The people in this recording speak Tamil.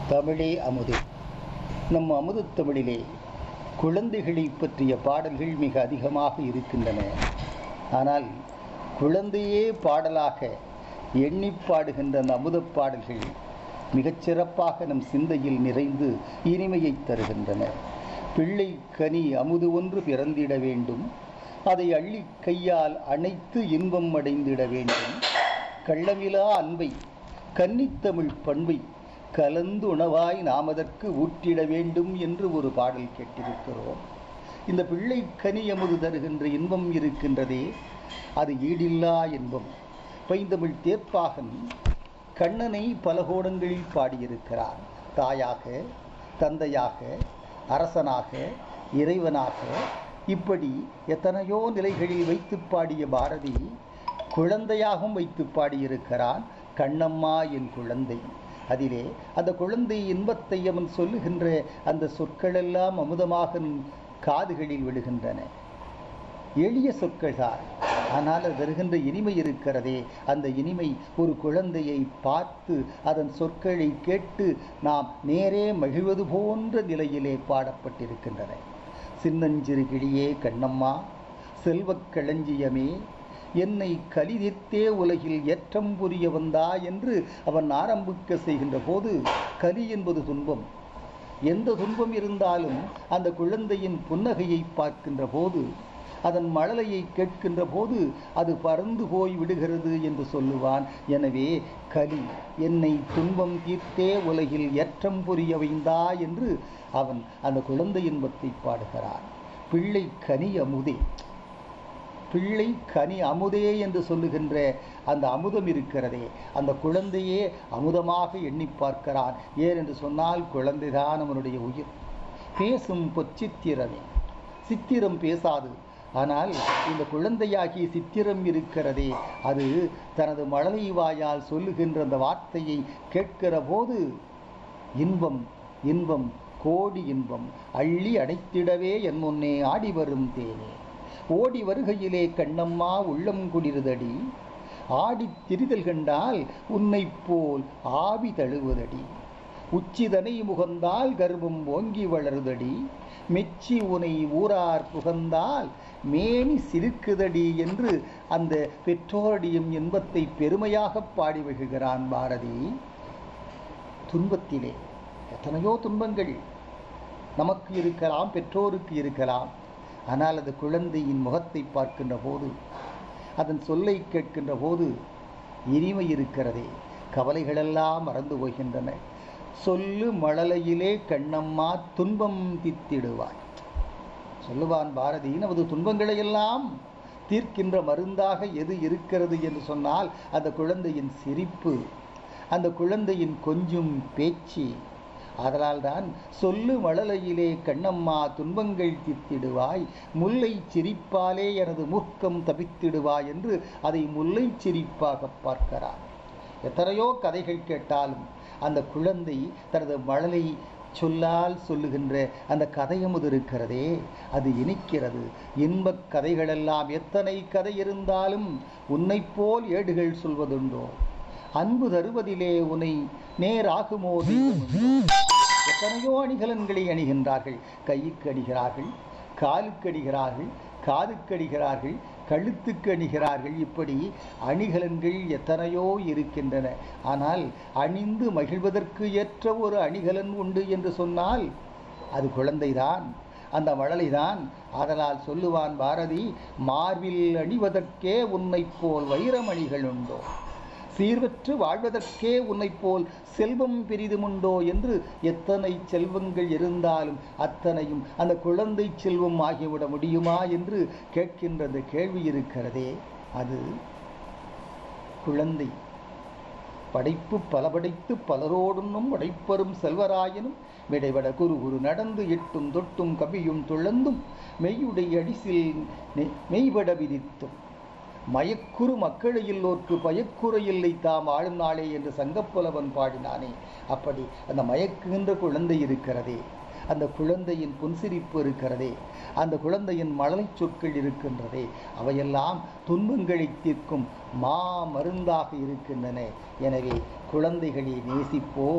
தமிழே அமுதே. நம் அமுதத் தமிழிலே குழந்தைகளை பற்றிய பாடல்கள் மிக அதிகமாக இருக்கின்றன. ஆனால் குழந்தையே பாடலாக எண்ணி பாடுகின்ற அந்த அமுதப் பாடல்கள் மிகச்சிறப்பாக நம் சிந்தையில் நிறைந்து இனிமையை தருகின்றன. பிள்ளை கனி அமுது ஒன்று பிறந்திட வேண்டும், அதை அள்ளி கையால் அணைத்து இன்பம் அடைந்திட வேண்டும். கள்ளமிலா அன்பை கன்னித்தமிழ் பண்பை கலந்து உணவாய் நாம் அதற்கு ஊற்றிட வேண்டும் என்று ஒரு பாடல் கேட்டிருக்கிறோம். இந்த பிள்ளை கனி அமுது தருகின்ற இன்பம் இருக்கின்றதே, அது ஈடில்லா இன்பம். பைந்தமிழ் தேர்ப்பாகன் கண்ணனை பல கோணங்களில் பாடியிருக்கிறார். தாயாக, தந்தையாக, அரசனாக, இறைவனாக, இப்படி எத்தனையோ நிலைகளில் வைத்து பாடிய பாரதி குழந்தையாகவும் வைத்து பாடியிருக்கிறான். கண்ணம்மா என் குழந்தை. அதிலே அந்த குழந்தை இன்பத்தை அவன் சொல்லுகின்ற அந்த சொற்களெல்லாம் அமுதமாக காதுகளில் விழுகின்றன. எளிய சொற்கள்தான், ஆனால் அது வருகின்ற இனிமை இருக்கிறதே, அந்த இனிமை ஒரு குழந்தையை பார்த்து அதன் சொற்களை கேட்டு நாம் நேரே மகிழ்வது போன்ற நிலையிலே பாடப்பட்டிருக்கின்றன. சின்னஞ்சிறு கிளியே கண்ணம்மா, செல்வக் களஞ்சியமே, என்னை கலிதித்தே உலகில் ஏற்றம் புரிய வந்தா என்று அவன் ஆரம்பிக்க செய்கின்ற போது, கலி என்பது துன்பம். எந்த துன்பம் இருந்தாலும் அந்த குழந்தையின் புன்னகையை பார்க்கின்ற போது, அதன் மழலையை கேட்கின்ற போது அது பறந்து போய் விடுகிறது என்று சொல்லுவான். எனவே கலி, என்னை துன்பம் தீர்த்தே உலகில் ஏற்றம் புரிய வைந்தா என்று அவன் அந்த குழந்தை இன்பத்தை பாடுகிறான். பிள்ளை கனி அமுதே, பிள்ளை கனி அமுதே என்று சொல்லுகின்ற அந்த அமுதம் இருக்கிறதே, அந்த குழந்தையே அமுதமாக எண்ணி பார்க்கிறான். ஏன் என்று சொன்னால் குழந்தைதான் அவனுடைய உயிர். பேசும் பொச்சித்திரமே, சித்திரம் பேசாது. ஆனால் இந்த குழந்தையாகிய சித்திரம் இருக்கிறதே, அது தனது மழலை வாயால் சொல்லுகின்ற அந்த வார்த்தையை கேட்கிற போது இன்பம், இன்பம், கோடி இன்பம் அள்ளி அடைத்திடவே என் முன்னே ஆடி வரும் தேனே. ஓடி வருகையிலே கண்ணம்மா உள்ளம் குளிர்தடி, ஆடி திரிதல் கண்டால் உன்னை போல் ஆவி தழுவுதடி. உச்சிதனை முகந்தால் கர்வம் ஓங்கி வளருதடி, மெச்சி உனை ஊரார் புகந்தால் மேனி சிரிக்குதடி என்று அந்த பெற்றோரடியும் இன்பத்தை பெருமையாக பாடி வருகிறான் பாரதி. துன்பத்திலே எத்தனையோ துன்பங்கள் நமக்கு இருக்கலாம், பெற்றோருக்கு இருக்கலாம். ஆனால் அது குழந்தையின் முகத்தை பார்க்கின்ற போது, அதன் சொல்லை கேட்கின்ற போது இனிமை இருக்கிறதே, கவலைகளெல்லாம் மறந்து போகின்றன. சொல்லு மழலையிலே கண்ணம்மா துன்பம் தீர்த்திடுவாய் சொல்லுவான் பாரதி. நமது துன்பங்களையெல்லாம் தீர்க்கின்ற மருந்தாக எது இருக்கிறது என்று சொன்னால் அந்த குழந்தையின் சிரிப்பு, அந்த குழந்தையின் கொஞ்சும் பேச்சு. அதனால்தான் சொல்லு மழலையிலே கண்ணம்மா துன்பங்கள் தீர்த்திடுவாய், முல்லை சிரிப்பாலே எனது மூர்க்கம் தவித்திடுவாய் என்று அதை முல்லை சிரிப்பாக பார்க்கிறார். எத்தனையோ கதைகள் கேட்டாலும் அந்த குழந்தை தனது மழலை சொல்லால் சொல்லுகின்ற அந்த கதையமுது இருக்கிறதே, அது இனிக்கிறது. இன்பக் கதைகளெல்லாம் எத்தனை கதை இருந்தாலும் உன்னை போல் ஏடுகள் சொல்வதுண்டோ, அன்பு தருவதிலே உன்னை நேராகுமோ தெய்வமுண்டோ. எத்தனையோ அணிகலன்களை அணிகின்றார்கள். கைக்கு அணிகிறார்கள், காலுக்கு அணிகிறார்கள், காதுக்கு அணிகிறார்கள், கழுத்துக்கு அணிகிறார்கள். இப்படி அணிகலன்கள் எத்தனையோ இருக்கின்றன. ஆனால் அணிந்து மகிழ்வதற்கு ஏற்ற ஒரு அணிகலன் உண்டு என்று சொன்னால் அது குழந்தைதான், அந்த மழலைதான். ஆதலால் சொல்லுவான் பாரதி, மார்பில் அணிவதற்கே உன்னை போல் வைரமணிகள் உண்டோ, சீர்வற்று வாழ்வதற்கே உன்னை போல் செல்வம் பெரிதுமுண்டோ என்று. எத்தனை செல்வங்கள் இருந்தாலும் அத்தனையும் அந்த குழந்தை செல்வம் ஆகிவிட முடியுமா என்று கேட்கின்ற அந்த கேள்வி இருக்கிறதே, அது குழந்தை. படைப்பு பல படைத்து பலரோடுன்னும் உடைப்பரும் செல்வராயினும் விடைபட குரு குரு நடந்து எட்டும் தொட்டும் கவியும் துழந்தும் மெய்யுடைய அடிசில் மெய்பட விதித்தும் மயக்குறு மக்களையில்லோர்க்கு பயக்குறை இல்லை தாம் ஆளும் நாளே என்று சங்கப்புலவன் பாடினானே. அப்படி அந்த மயக்குகின்ற குழந்தை இருக்கிறதே, அந்த குழந்தையின் புன்சிரிப்பு இருக்கிறதே, அந்த குழந்தையின் மழலை சொற்கள் இருக்கின்றதே, அவையெல்லாம் துன்பங்களை தீர்க்கும் மா மருந்தாக இருக்கின்றன. எனவே குழந்தைகளை நேசிப்போம்.